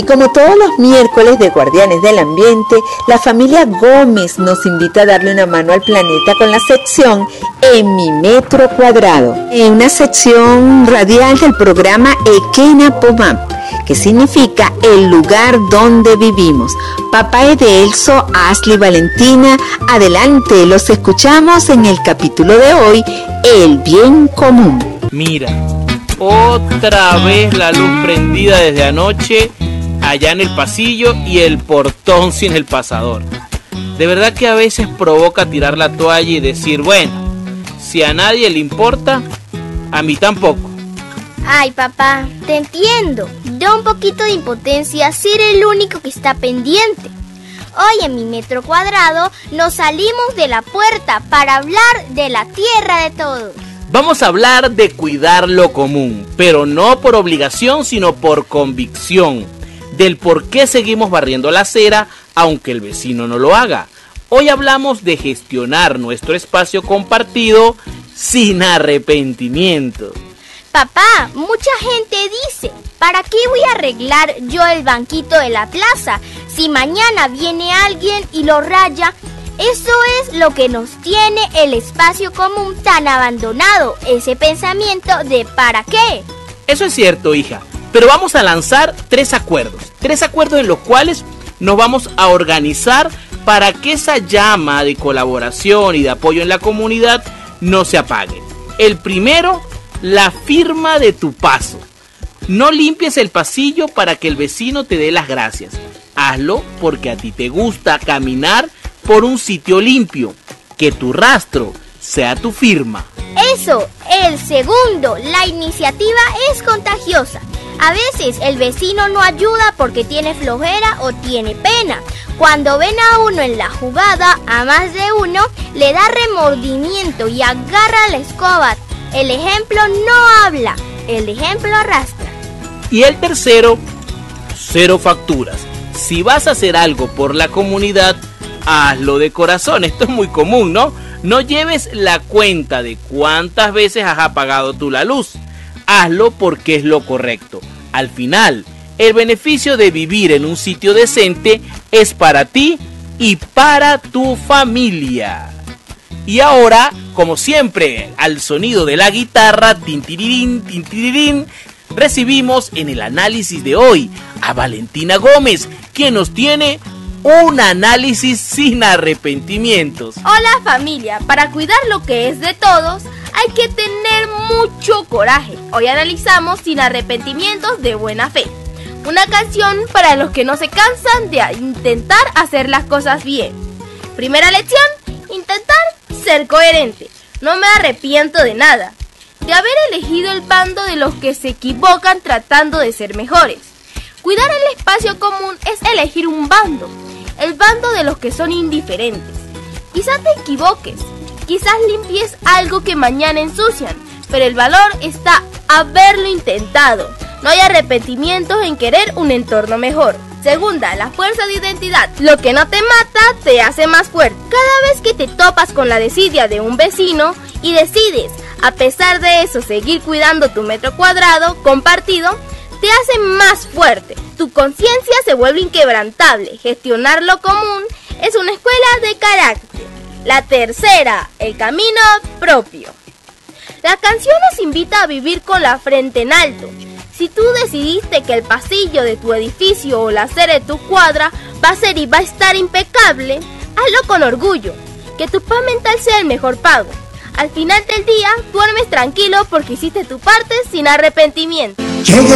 como todos los miércoles de Guardianes del Ambiente, la familia Gómez nos invita a darle una mano al planeta con la sección En mi metro cuadrado, en una sección radial del programa Ekena Pomap, que significa el lugar donde vivimos. Papá Edelso, Ashley, Valentina, adelante, los escuchamos en el capítulo de hoy, El bien común. Mira, otra vez la luz prendida desde anoche allá en el pasillo y el portón sin el pasador. De verdad que a veces provoca tirar la toalla y decir, bueno, si a nadie le importa, a mí tampoco. Ay, papá, te entiendo. Da un poquito de impotencia ser el único que está pendiente. Hoy en mi metro cuadrado nos salimos de la puerta para hablar de la tierra de todos. Vamos a hablar de cuidar lo común, pero no por obligación, sino por convicción, del por qué seguimos barriendo la acera aunque el vecino no lo haga. Hoy hablamos de gestionar nuestro espacio compartido sin arrepentimiento. Papá, mucha gente dice, ¿para qué voy a arreglar yo el banquito de la plaza si mañana viene alguien y lo raya? Eso es lo que nos tiene el espacio común tan abandonado, ese pensamiento de ¿para qué? Eso es cierto, hija, pero vamos a lanzar tres acuerdos en los cuales nos vamos a organizar para que esa llama de colaboración y de apoyo en la comunidad no se apague. El primero, la firma de tu paso. No limpies el pasillo para que el vecino te dé las gracias. Hazlo porque a ti te gusta caminar por un sitio limpio. Que tu rastro sea tu firma. Eso, el segundo, la iniciativa es contagiosa. A veces el vecino no ayuda porque tiene flojera o tiene pena. Cuando ven a uno en la jugada, a más de uno le da remordimiento y agarra la escoba. El ejemplo no habla, el ejemplo arrastra. Y el tercero, cero facturas. Si vas a hacer algo por la comunidad, hazlo de corazón. Esto es muy común, ¿no? No lleves la cuenta de cuántas veces has apagado tú la luz. Hazlo porque es lo correcto. Al final, el beneficio de vivir en un sitio decente es para ti y para tu familia. Y ahora, como siempre, al sonido de la guitarra, tintirirín, tintirirín, recibimos en el análisis de hoy a Valentina Gómez, quien nos tiene un análisis sin arrepentimientos. Hola familia, para cuidar lo que es de todos hay que tener mucho coraje. Hoy analizamos Sin arrepentimientos de buena fe. Una canción para los que no se cansan de intentar hacer las cosas bien. Primera lección, intentar ser coherente. No me arrepiento de nada, de haber elegido el bando de los que se equivocan tratando de ser mejores. Cuidar el espacio común es elegir un bando, el bando de los que son indiferentes. Quizás te equivoques, quizás limpies algo que mañana ensucian, pero el valor está haberlo intentado. No hay arrepentimientos en querer un entorno mejor. Segunda, la fuerza de identidad. Lo que no te mata te hace más fuerte. Cada vez que te topas con la desidia de un vecino y decides, a pesar de eso, seguir cuidando tu metro cuadrado compartido, te hace más fuerte. Tu conciencia se vuelve inquebrantable. Gestionar lo común es una escuela de carácter. La tercera, el camino propio. La canción nos invita a vivir con la frente en alto. Si tú decidiste que el pasillo de tu edificio o la acera de tu cuadra va a ser y va a estar impecable, hazlo con orgullo. Que tu paz mental sea el mejor pago. Al final del día, duermes tranquilo porque hiciste tu parte sin arrepentimiento.